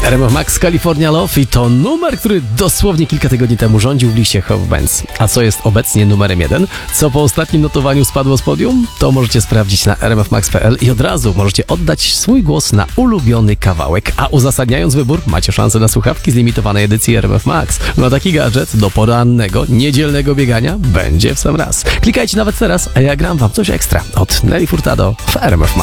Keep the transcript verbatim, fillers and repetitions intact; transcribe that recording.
R M F Max California Love i to numer, który dosłownie kilka tygodni temu rządził w liście Hot Bands. A co jest obecnie numerem jeden? Co po ostatnim notowaniu spadło z podium? To możecie sprawdzić na r m f max kropka p l i od razu możecie oddać swój głos na ulubiony kawałek. A uzasadniając wybór, macie szansę na słuchawki z limitowanej edycji R M F Max. No taki gadżet do porannego, niedzielnego biegania będzie w sam raz. Klikajcie nawet teraz, a ja gram wam coś ekstra od Nelly Furtado w R M F Max.